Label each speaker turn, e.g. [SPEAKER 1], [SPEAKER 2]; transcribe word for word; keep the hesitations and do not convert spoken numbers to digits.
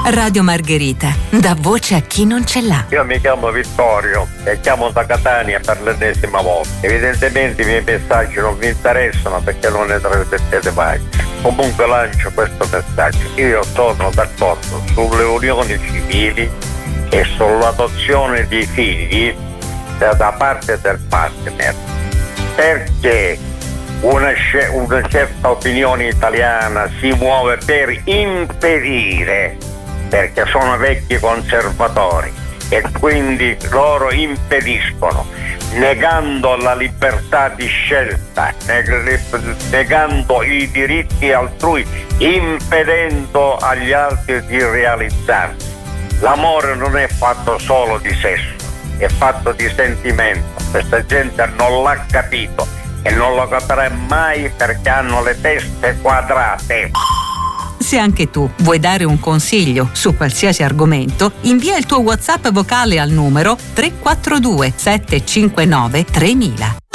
[SPEAKER 1] Radio Margherita, dà voce a chi non ce l'ha.
[SPEAKER 2] Io mi chiamo Vittorio e chiamo da Catania per l'ennesima volta. Evidentemente i miei messaggi non vi interessano perché non ne trasmettete mai. Comunque lancio questo messaggio. Io sono d'accordo sulle unioni civili e sull'adozione di figli da parte del partner, perché una, una certa opinione italiana si muove per impedire, perché sono vecchi conservatori e quindi loro impediscono, negando la libertà di scelta, negando i diritti altrui, impedendo agli altri di realizzarsi. L'amore non è fatto solo di sesso, è fatto di sentimento. Questa gente non l'ha capito e non lo capirà mai perché hanno le teste quadrate.
[SPEAKER 1] Se anche tu vuoi dare un consiglio su qualsiasi argomento, invia il tuo WhatsApp vocale al numero tre quattro due sette cinque nove tremila.